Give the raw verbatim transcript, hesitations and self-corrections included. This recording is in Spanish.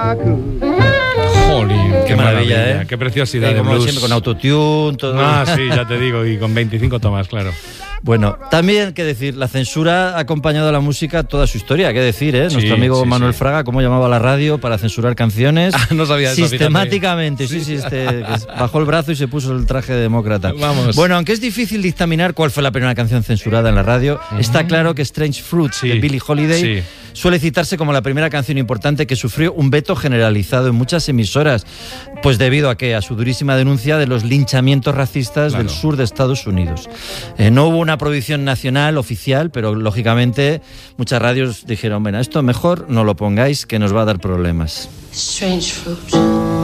Jolín, qué, Qué maravilla, maravilla, ¿eh? Qué preciosidad eh, de como blues. siempre, con autotune, todo. Ah, sí, ya te digo, y con veinticinco tomas, claro. Bueno, también, que decir, la censura ha acompañado a la música toda su historia, qué decir, ¿eh? Nuestro Sí, amigo sí, Manuel sí. Fraga, cómo llamaba a la radio para censurar canciones. Ah, no sabía eso, sistemáticamente, sí, sí, este, que bajó el brazo y se puso el traje de demócrata. Vamos. Bueno, aunque es difícil dictaminar cuál fue la primera canción censurada en la radio, uh-huh. está claro que Strange Fruit, sí. de Billie Holiday, sí. suele citarse como la primera canción importante que sufrió un veto generalizado en muchas emisoras, pues debido a que a su durísima denuncia de los linchamientos racistas claro. del sur de Estados Unidos. Eh, no hubo una prohibición nacional oficial, pero lógicamente muchas radios dijeron, bueno, esto mejor no lo pongáis, que nos va a dar problemas. Strange Fruit.